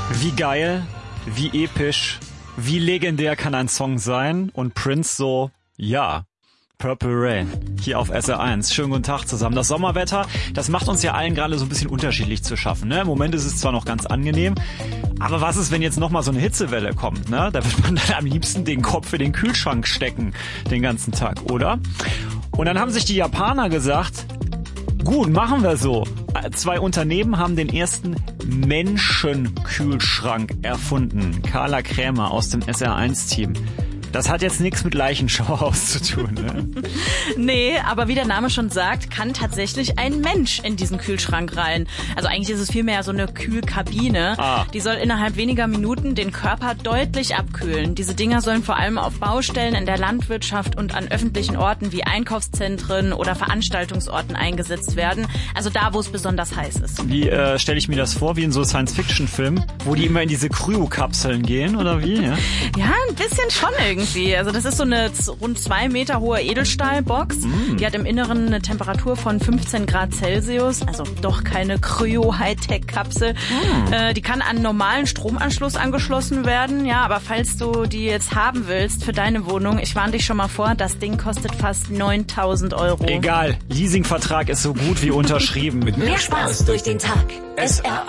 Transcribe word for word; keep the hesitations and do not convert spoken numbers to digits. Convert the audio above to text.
Wie geil, wie episch, wie legendär kann ein Song sein? Und Prince so, ja, Purple Rain, hier auf S R eins. Schönen guten Tag zusammen. Das Sommerwetter, das macht uns ja allen gerade so ein bisschen unterschiedlich zu schaffen. Ne? Im Moment ist es zwar noch ganz angenehm, aber was ist, wenn jetzt nochmal so eine Hitzewelle kommt? Ne? Da wird man dann am liebsten den Kopf in den Kühlschrank stecken den ganzen Tag, oder? Und dann haben sich die Japaner gesagt, gut, machen wir so. Zwei Unternehmen haben den ersten Menschenkühlschrank erfunden. Carla Krämer aus dem S R eins Team. Das hat jetzt nichts mit Leichenschauhaus zu tun, ne? Nee, aber wie der Name schon sagt, kann tatsächlich ein Mensch in diesen Kühlschrank rein. Also eigentlich ist es vielmehr so eine Kühlkabine. Ah. Die soll innerhalb weniger Minuten den Körper deutlich abkühlen. Diese Dinger sollen vor allem auf Baustellen, in der Landwirtschaft und an öffentlichen Orten wie Einkaufszentren oder Veranstaltungsorten eingesetzt werden. Also da, wo es besonders heiß ist. Wie äh, stelle ich mir das vor? Wie in so Science-Fiction-Filmen, wo die immer in diese Kryokapseln gehen, oder wie? Ja, ja, ein bisschen schon irgendwie. Also das ist so eine rund zwei Meter hohe Edelstahlbox. Mm. Die hat im Inneren eine Temperatur von fünfzehn Grad Celsius. Also doch keine Kryo-Hightech-Kapsel. Mm. Äh, die kann an normalen Stromanschluss angeschlossen werden. Ja, aber falls du die jetzt haben willst für deine Wohnung, ich warne dich schon mal vor, das Ding kostet fast neuntausend Euro. Egal, Leasingvertrag ist so gut wie unterschrieben. Mit mehr Spaß durch den Tag. S R